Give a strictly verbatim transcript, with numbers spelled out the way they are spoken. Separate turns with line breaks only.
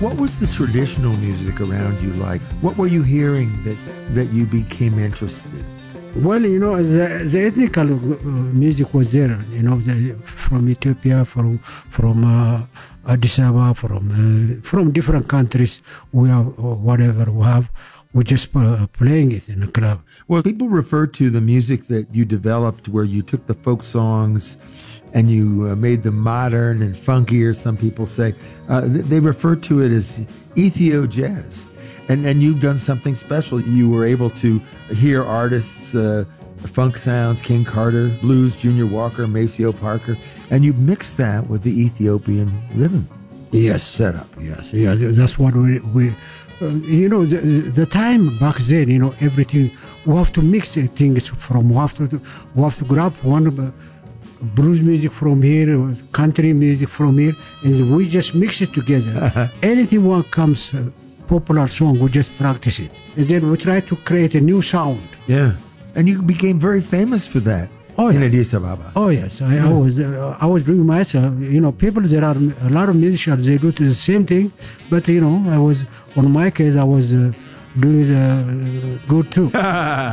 What was the traditional music around you like? What were you hearing that, that you became interested in?
Well, you know, the, the ethnical uh, music was there, you know, the, from Ethiopia, from from uh, Addis Ababa, from uh, from different countries. We have uh, whatever we have, we're just uh, playing it in a club.
Well, people refer to the music that you developed where you took the folk songs and you uh, made them modern and funkier, some people say. Uh, they refer to it as Ethio jazz. And and you've done something special. You were able to hear artists, uh, funk sounds, King Carter, blues, Junior Walker, Maceo Parker, and you mixed that with the Ethiopian rhythm.
Yes,
setup.
Yes, yeah. That's what we we. Uh, you know, the, the time back then. You know, everything we have to mix things from. We have to we have to grab one uh, blues music from here, country music from here, and we just mix it together. Anything one comes. Uh, popular song, we just practice it. And then we try to create a new sound.
Yeah. And you became very famous for that
oh,
in
yeah.
Addis Ababa.
Oh, yes. I,
yeah.
I was uh, I was doing myself. You know, people, there are a lot of musicians, they do the same thing. But, you know, I was, on my case, I was uh, doing uh, good too.